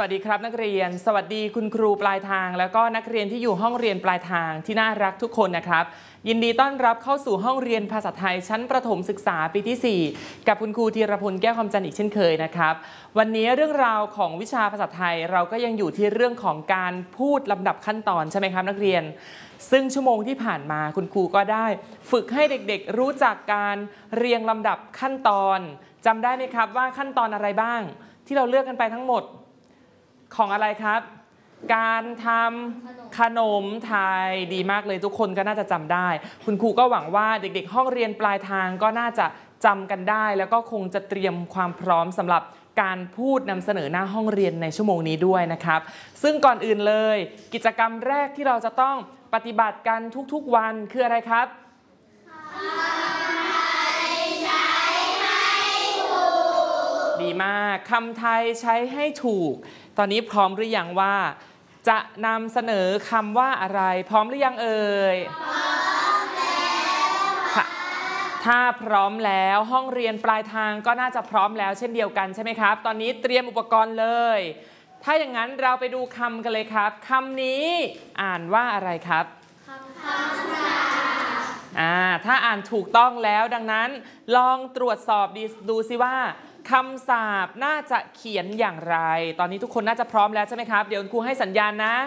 วัสดีครับนักเรียนสวัสดีคุณครูปลายทางแล้วก็นักเรียนที่อยู่ห้องเรียนปลายทางที่น่ารักทุกคนนะครับยินดีต้อนรับเข้าสู่ห้องเรียนภาษาไทยชั้นประถมศึกษาปีที่ 4กับคุณครูธีรพลแก้วคำจันทร์อีกเช่นเคยนะครับวันนี้เรื่องราวของวิชาภาษาไทยเราก็ยังอยู่ที่เรื่องของการพูดลำดับขั้นตอนใช่ไหมครับนักเรียนซึ่งชั่วโมงที่ผ่านมาคุณครูก็ได้ฝึกให้เด็กๆรู้จักการเรียงลำดับขั้นตอนจำได้ไหมครับว่าขั้นตอนอะไรบ้างที่เราเลือกกันไปทั้งหมดของอะไรครับการทำขนมไทยดีมากเลยทุกคนก็น่าจะจำได้คุณครูก็หวังว่าเด็กๆห้องเรียนปลายทางก็น่าจะจำกันได้แล้วก็คงจะเตรียมความพร้อมสำหรับการพูดนำเสนอหน้าห้องเรียนในชั่วโมงนี้ด้วยนะครับซึ่งก่อนอื่นเลยกิจกรรมแรกที่เราจะต้องปฏิบัติกันทุกๆวันคืออะไรครับดีมากคำไทยใช้ให้ถูกตอนนี้พร้อมหรือยังว่าจะนำเสนอคำว่าอะไรพร้อมหรือยังเอ่ยพร้อมแล้วถ้าพร้อมแล้วห้องเรียนปลายทางก็น่าจะพร้อมแล้วเช่นเดียวกันใช่ไหมครับตอนนี้เตรียมอุปกรณ์เลยถ้าอย่างนั้นเราไปดูคำกันเลยครับคำนี้อ่านว่าอะไรครับคำสาปถ้าอ่านถูกต้องแล้วดังนั้นลองตรวจสอบดูสิว่าคำสาปน่าจะเขียนอย่างไรตอนนี้ทุกคนน่าจะพร้อมแล้วใช่ไหมครับเดี๋ยวครูให้สัญญาณนะ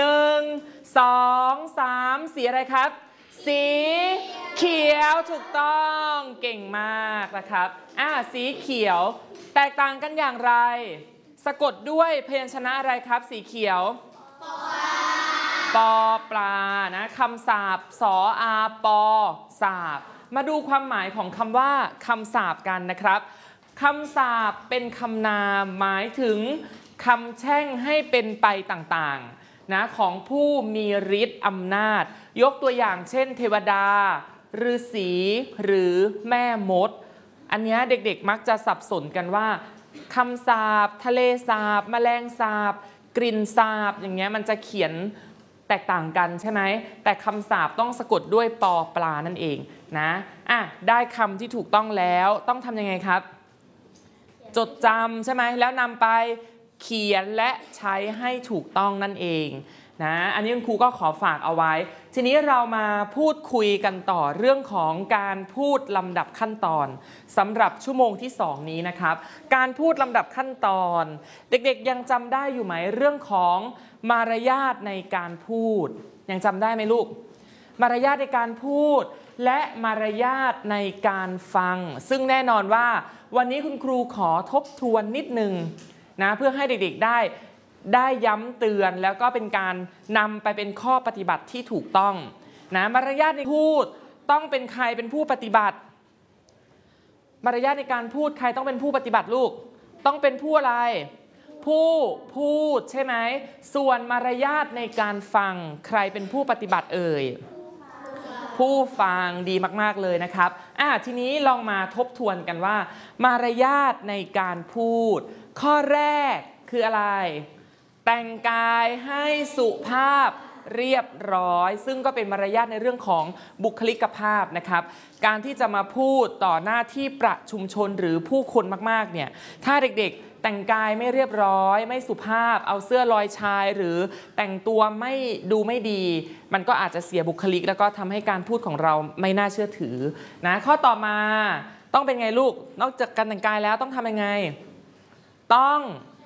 1 2 3สีอะไรครับสีเขียวถูกต้องเก่งมากนะครับสีเขียวแตกต่างกันอย่างไรสะกดด้วยพยัญชนะอะไรครับสีเขียวปอปลานะคำสาปสออาปอสาปมาดูความหมายของคำว่าคำสาปกันนะครับคำสาปเป็นคำนามหมายถึงคำแช่งให้เป็นไปต่างๆนะของผู้มีฤทธิ์อำนาจยกตัวอย่างเช่นเทวดาฤาษีหรือแม่มดอันนี้เด็กๆมักจะสับสนกันว่าคำสาปทะเลสาปแมลงสาปกลิ่นสาปอย่างเงี้ยมันจะเขียนแตกต่างกันใช่ไหมแต่คำสาปต้องสะกดด้วยปอปลานั่นเองนะได้คำที่ถูกต้องแล้วต้องทำยังไงครับจดจำใช่ไหมแล้วนำไปเขียนและใช้ให้ถูกต้องนั่นเองนะอันนี้คุณครูก็ขอฝากเอาไว้ทีนี้เรามาพูดคุยกันต่อเรื่องของการพูดลำดับขั้นตอนสำหรับชั่วโมงที่2นี้นะครับการพูดลำดับขั้นตอนเด็กๆยังจำได้อยู่ไหมเรื่องของมารยาทในการพูดยังจำได้ไหมลูกมารยาทในการพูดและมารยาทในการฟังซึ่งแน่นอนว่าวันนี้คุณครูขอทบทวนนิดนึงนะเพื่อให้เด็กๆได้ย้ำเตือนแล้วก็เป็นการนำไปเป็นข้อปฏิบัติที่ถูกต้องนะมารยาทในพูดต้องเป็นใครเป็นผู้ปฏิบัติมารยาทในการพูดใครต้องเป็นผู้ปฏิบัติลูกต้องเป็นผู้อะไรผู้พูดใช่ไหมส่วนมารยาทในการฟังใครเป็นผู้ปฏิบัติเอ่ยผู้ฟังดีมากๆเลยนะครับทีนี้ลองมาทบทวนกันว่ามารยาทในการพูดข้อแรกคืออะไรแต่งกายให้สุภาพเรียบร้อยซึ่งก็เป็นมารยาทในเรื่องของบุคลิกภาพนะครับการที่จะมาพูดต่อหน้าที่ประชุมชนหรือผู้คนมากๆเนี่ยถ้าเด็กๆแต่งกายไม่เรียบร้อยไม่สุภาพเอาเสื้อลอยชายหรือแต่งตัวไม่ดีมันก็อาจจะเสียบุคลิกแล้วก็ทำให้การพูดของเราไม่น่าเชื่อถือนะข้อต่อมาต้องเป็นไงลูกนอกจากการแต่งกายแล้วต้องทำยังไงต้อง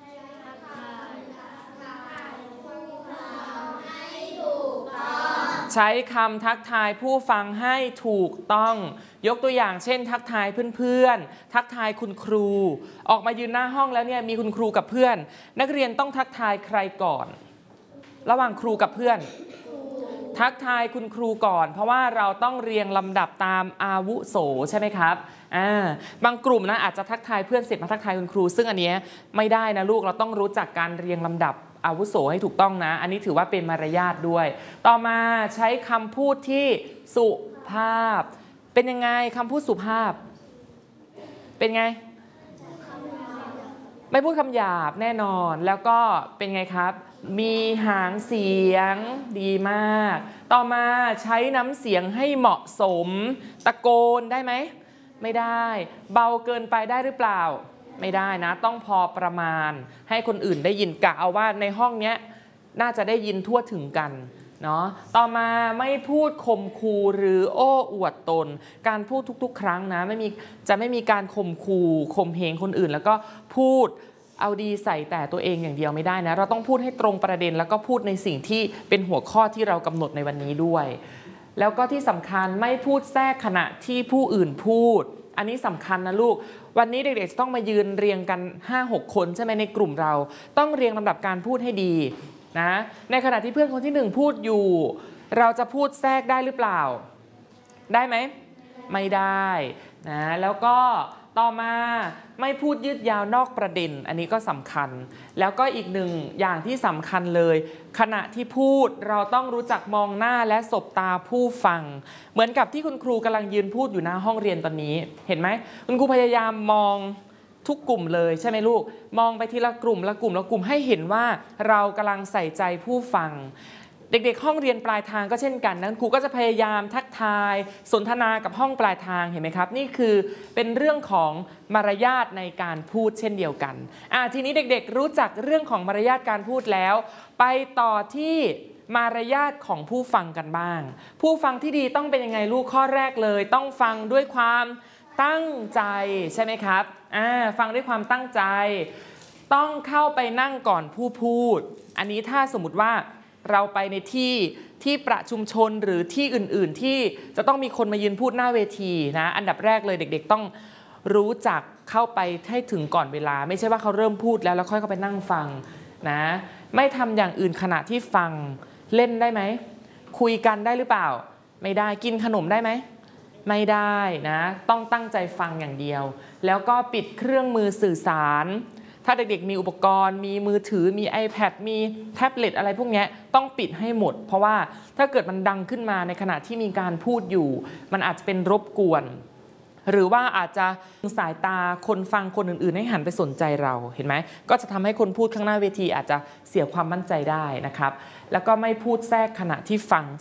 ใช้คำทักทายผู้ฟังให้ถูกต้องยกตัวอย่างเช่นทักทายเพื่อนๆทักทายคุณครูออกมายืนหน้าห้องแล้วเนี่ยมีคุณครูกับเพื่อนนักเรียนต้องทักทายใครก่อนระหว่างครูกับเพื่อนทักทายคุณครูก่อนเพราะว่าเราต้องเรียงลำดับตามอาวุโสใช่ไหมครับบางกลุ่มนะอาจจะทักทายเพื่อนเสร็จมาทักทายคุณครูซึ่งอันนี้ไม่ได้นะลูกเราต้องรู้จักการเรียงลำดับอาวุโสให้ถูกต้องนะอันนี้ถือว่าเป็นมารยาทด้วยต่อมาใช้คำพูดที่สุภาพเป็นยังไงคำพูดสุภาพเป็นไงไม่พูดคำหยาบแน่นอนแล้วก็เป็นไงครับมีหางเสียงดีมากต่อมาใช้น้ำเสียงให้เหมาะสมตะโกนได้ไหมไม่ได้เบาเกินไปได้หรือเปล่าไม่ได้นะต้องพอประมาณให้คนอื่นได้ยินกะเอาว่าในห้องเนี้ยน่าจะได้ยินทั่วถึงกันเนาะต่อมาไม่พูดข่มขู่หรือโอ้อวดตนการพูดทุกๆครั้งนะจะไม่มีการข่มขู่ข่มเหงคนอื่นแล้วก็พูดเอาดีใส่แต่ตัวเองอย่างเดียวไม่ได้นะเราต้องพูดให้ตรงประเด็นแล้วก็พูดในสิ่งที่เป็นหัวข้อที่เรากำหนดในวันนี้ด้วยแล้วก็ที่สำคัญไม่พูดแทรกขณะที่ผู้อื่นพูดอันนี้สำคัญนะลูกวันนี้เด็กๆจะต้องมายืนเรียงกัน 5-6 คนใช่ไหมในกลุ่มเราต้องเรียงลำดับการพูดให้ดีนะในขณะที่เพื่อนคนที่1พูดอยู่เราจะพูดแทรกได้หรือเปล่าได้ไหมไม่ได้นะแล้วก็ต่อมาไม่พูดยืดยาวนอกประเด็นอันนี้ก็สำคัญแล้วก็อีกหนึ่งอย่างที่สำคัญเลยขณะที่พูดเราต้องรู้จักมองหน้าและสบตาผู้ฟังเหมือนกับที่คุณครูกำลังยืนพูดอยู่หน้าห้องเรียนตอนนี้เห็นไหมคุณครูพยายามมองทุกกลุ่มเลยใช่ไหมลูกมองไปทีละกลุ่มละกลุ่มละกลุ่มให้เห็นว่าเรากำลังใส่ใจผู้ฟังเด็กๆห้องเรียนปลายทางก็เช่นกันนะครูก็จะพยายามทักทายสนทนากับห้องปลายทางเห็นไหมครับนี่คือเป็นเรื่องของมารยาทในการพูดเช่นเดียวกันทีนี้เด็กๆรู้จักเรื่องของมารยาทการพูดแล้วไปต่อที่มารยาทของผู้ฟังกันบ้างผู้ฟังที่ดีต้องเป็นยังไงลูกข้อแรกเลยต้องฟังด้วยความตั้งใจใช่ไหมครับฟังด้วยความตั้งใจต้องเข้าไปนั่งก่อนผู้พูดอันนี้ถ้าสมมติว่าเราไปในที่ประชุมชนหรือที่อื่นๆที่จะต้องมีคนมายืนพูดหน้าเวทีนะอันดับแรกเลยเด็กๆต้องรู้จักเข้าไปให้ถึงก่อนเวลาไม่ใช่ว่าเขาเริ่มพูดแล้วค่อยเข้าไปนั่งฟังนะไม่ทำอย่างอื่นขณะที่ฟังเล่นได้ไหมคุยกันได้หรือเปล่าไม่ได้กินขนมได้ไหมไม่ได้นะต้องตั้งใจฟังอย่างเดียวแล้วก็ปิดเครื่องมือสื่อสารถ้าเด็กๆมีอุปกรณ์มีมือถือมี iPad มีแท็บเล็ตอะไรพวกนี้ต้องปิดให้หมดเพราะว่าถ้าเกิดมันดังขึ้นมาในขณะที่มีการพูดอยู่มันอาจจะเป็นรบกวนหรือว่าอาจจะสายตาคนฟังคนอื่นๆให้หันไปสนใจเราเห็นไหมก็จะทำให้คนพูดข้างหน้าเวทีอาจจะเสียความมั่นใจได้นะครับแล้วก็ไม่พูดแทรกขณะที่ฟัง